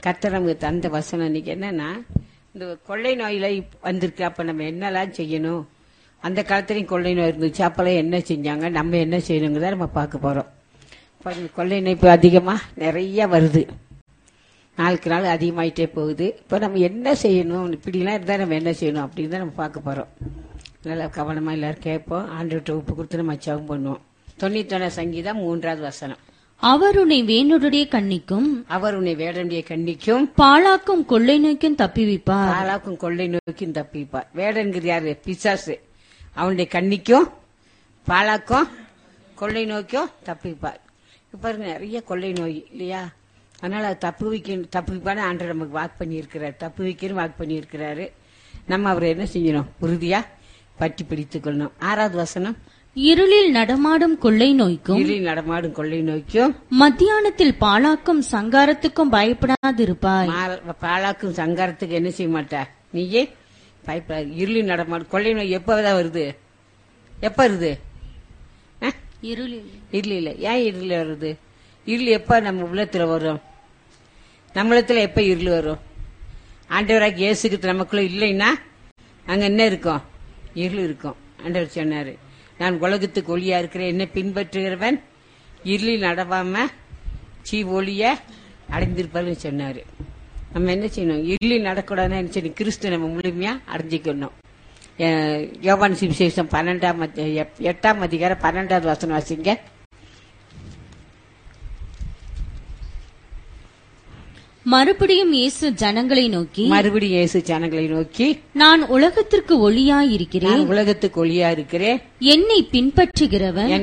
கர்த்தர் நமக்கு தந்த வசனம் இன்னைக்கு என்னன்னா, இந்த கொள்ளை நோயில வந்திருக்கு. அப்ப நம்ம என்னெல்லாம் செய்யணும்? அந்த காலத்துலயும் கொள்ளை நோய் இருந்துச்சு. அப்பெல்லாம் என்ன செஞ்சாங்க, நம்ம என்ன செய்யணுங்கிறத நம்ம பார்க்க போறோம். கொள்ளை நோய் இப்போ அதிகமா நிறைய வருது, நாளுக்கு நாள் அதிகமாயிட்டே போகுது. இப்போ நம்ம என்ன செய்யணும், இப்படிலாம் இருந்தா நம்ம என்ன செய்யணும் அப்படின்னு தான் நம்ம பார்க்க போறோம். நல்லா கவனமா எல்லாரும் கேட்போம். ஆண்டவர்கிட்ட ஒப்பு கொடுத்து நம்ம ஜெபம் பண்ணுவோம். 91 சங்கீதம் 3வது வசனம். அவர் உன்னை வேணுடைய கண்ணிக்கும் அவர் உன்னை வேடனுடைய கண்ணிக்கும் பாழாக்கும் கொள்ளை நோய்க்கும் தப்பிவிப்பார். பாழாக்கும் கொள்ளை நோய்க்கும் தப்பிப்பார். வேடன்கிறது யாரு? பிசாசு. அவனுடைய கண்ணிக்கும் பாழாக்கும் கொள்ளை நோய்க்கும் தப்பிப்பார். இப்ப நிறைய கொள்ளை நோய் இல்லையா? அதனால தப்புவிப்பான்னு ஆண்டவர் நமக்கு வாக்கு பண்ணியிருக்கிறார். தப்புவிக்கணும் வாக்கு பண்ணியிருக்கிறாரு. நம்ம அவரை என்ன செய்யணும்? உறுதியா பற்றி பிடித்துக் கொள்ளணும். 6வது வசனம். இருளில் நடமாடும் கொள்ளை நோய்க்கும் இருளில் நடமாடும் கொள்ளை நோய்க்கும் மத்தியானத்தில் பாழாக்கும் சங்காரத்துக்கும் பயப்படாதிருப்பாய். பாழாக்கும் சங்காரத்துக்கு என்ன செய்ய மாட்டா? நீயே பயப்படாது. இருளில் நடமாடும் கொள்ளை நோய் எப்பதான் வருது? எப்ப வருது? இருள் இல்ல. ஏன் இருள் வருது? இருள் எப்ப நம்ம உள்ளத்துல வரும்? நம்மளத்துல எப்ப இருள் வரும்? ஆண்டவராக இயேசுக்கு நமக்குள்ள இல்லைன்னா அங்க என்ன இருக்கும்? இருள் இருக்கும். ஆண்டவர் சொன்னாரு, நான் உலகத்துக்கு ஒளியா இருக்கிறேன், என்னை பின்பற்றுகிறவன் இருளில் நடவாம ஒளிய அடைந்திருப்பாருன்னு சொன்னாரு. நம்ம என்ன செய்யணும்? இருளில் நடக்கூடாதுன்னு என்ன செய்யணும்? கிறிஸ்து நம்ம முழுமையா அடைஞ்சிக்கணும். யோவான் சுவிசேஷம் 8ஆம் அதிகாரம் 12வது வசனம் வாசிங்க. மறுபடியும் இயேசு ஜனங்களை நோக்கி நான் உலகத்திற்கு ஒளியாயிருக்கிறேன். உலகத்துக்கு ஒளியா இருக்கிறேன். என்னை பின்பற்றுகிறவன்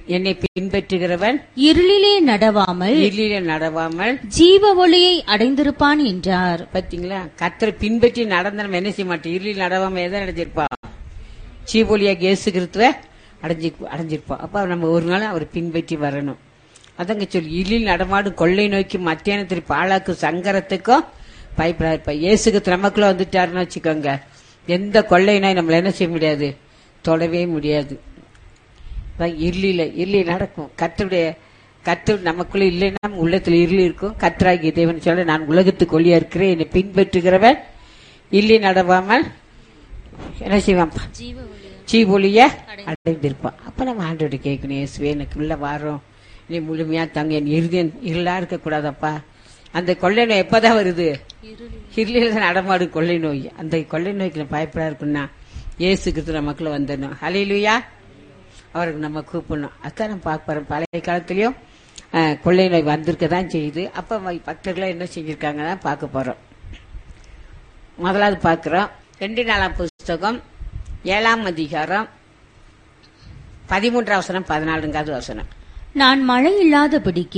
இருளிலே நடவாமல் ஜீவ ஒளியை அடைந்திருப்பான் என்றார். பாத்தீங்களா? கர்த்தரை பின்பற்றி நடந்த நம்ம என்ன செய்ய மாட்டோம்? இருளில் நடவாம எதை அடைஞ்சிருப்பா? ஜீவ ஒளியாக இயேசு கிறிஸ்துவை அடைஞ்சிருப்போம். அப்ப நம்ம ஒரு நாள் அவரை பின்பற்றி வரணும். அதங்க சொல்லி இருளில் நடமாடும் கொள்ளை நோக்கி மத்தியானத்தில் பாழாக்கும் சங்கரத்துக்கும் பயப்படாது. இயேசுக்கு நமக்குள்ள வந்துட்டாருன்னு வச்சுக்கோங்க, எந்த கொள்ளை நோய் நம்மள என்ன செய்ய முடியாது? தொடவே முடியாது. இருளில் நடக்கும். கர்த்தர் நமக்குள்ள இல்லைன்னா உள்ளத்துல இருள் இருக்கும். கர்த்தராகிய தேவன் சொல்ல, நான் உலகத்துக்கு ஒளியா இருக்கிறேன், என்னை பின்பற்றுகிறவன் இருளில் நடவாமல் என்ன செய்வான்? ஜீவொளிய அடைந்திருப்பான். அப்ப நம்ம ஆண்டோட கேட்கணும், இயேசுவே எனக்கு உள்ள வாரோம், நீ முழுமையா தங்க, என் இருதயம் இருளா இருக்க கூடாதப்பா. அந்த கொள்ளை நோய் எப்பதான் வருது? இருளில் நடமாடும் கொள்ளை நோய். அந்த கொள்ளை நோய்க்கு பயப்படா இருக்குன்னா இயேசு கிறிஸ்து நமக்குள்ள வந்துடணும். ஹல்லேலூயா. அவருக்கு நம்ம கூப்பிடணும். அதான் நம்ம பார்க்க போறோம். பழைய காலத்திலயும் கொள்ளை நோய் வந்திருக்கதான் செய்யுது. அப்ப பக்தர்கள் என்ன செஞ்சிருக்காங்க பார்க்க போறோம். முதலாவது பார்க்கிறோம் 2 நாளாம் புஸ்தகம் 7ஆம் அதிகாரம் 13வது வசனம் 14வது வசனம். நான் மழை இல்லாதபடிக்கு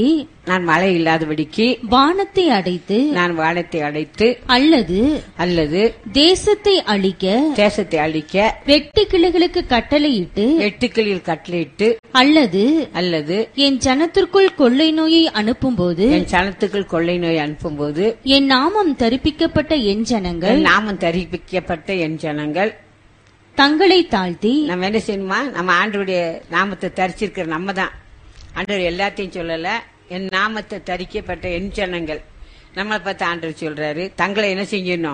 வானத்தை அடைத்து அல்லது தேசத்தை அழிக்க வெட்டு கிளைகளுக்கு கட்டளையிட்டு அல்லது என் ஜனத்திற்குள் கொள்ளை நோயை அனுப்பும்போது என் நாமம் தரிப்பிக்கப்பட்ட என் ஜனங்கள் தங்களை தாழ்த்தி நம்ம என்ன செய்யணுமா? நம்ம ஆண்டவருடைய நாமத்தை தரிச்சிருக்கிற நம்ம தான். ஆண்டவர் எல்லாத்தையும் சொல்லல, என் நாமத்தை தரிக்கப்பட்ட என் ஜனங்கள் நம்மளை பார்த்து ஆண்டவர் சொல்றாரு, தங்களை என்ன செஞ்சிடணும்?